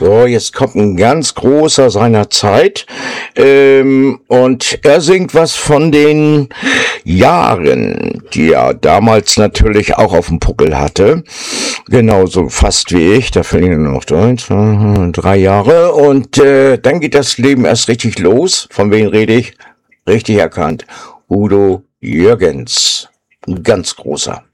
So, jetzt kommt ein ganz großer seiner Zeit. Und er singt was von den Jahren, die er damals natürlich auch auf dem Puckel hatte. Genauso fast wie ich. Da fehlen nur noch 3 Jahre. Und dann geht das Leben erst richtig los. Von wem rede ich? Richtig erkannt. Udo Jürgens. Ein ganz großer.